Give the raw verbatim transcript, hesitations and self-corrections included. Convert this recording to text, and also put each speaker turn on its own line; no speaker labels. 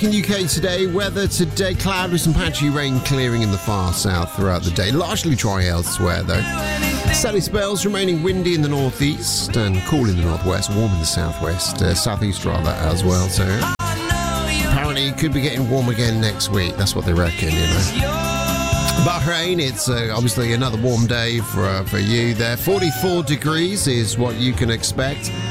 In U K today, weather today, cloud with some patchy rain clearing in the far south throughout the day. Largely dry elsewhere, though. Sunny spells remaining windy in the northeast and cool in the northwest, warm in the southwest, uh, southeast rather as well. So apparently it could be getting warm again next week. That's what they reckon, you know. Bahrain, it's uh, obviously another warm day for uh, for you there. forty-four degrees is what you can expect.